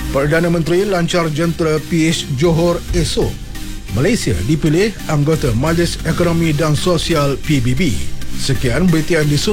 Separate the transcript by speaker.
Speaker 1: Perdana Menteri lancar jentera PH Johor esok. Malaysia dipilih anggota Majlis Ekonomi dan Sosial PBB. Sekian berita yang disusun